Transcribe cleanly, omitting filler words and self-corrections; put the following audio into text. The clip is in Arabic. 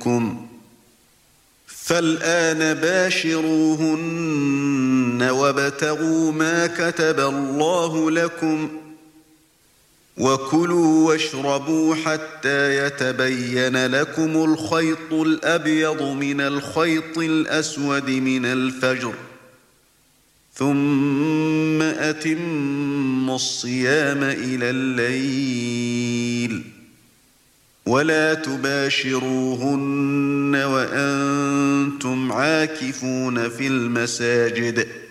بِكُمْ فَالْآنَ بَاشِرُوهُنَّ وَابْتَغُوا مَا كَتَبَ اللَّهُ لَكُمْ وَكُلُوا وَاشْرَبُوا حَتَّى يَتَبَيَّنَ لَكُمُ الْخَيْطُ الْأَبْيَضُ مِنَ الْخَيْطِ الْأَسْوَدِ مِنَ الْفَجْرِ ثُمَّ أَتِمُّوا الصِّيَامَ إِلَى اللَّيْلِ وَلَا تُبَاشِرُوهُنَّ وَأَنتُمْ عَاكِفُونَ فِي الْمَسَاجِدِ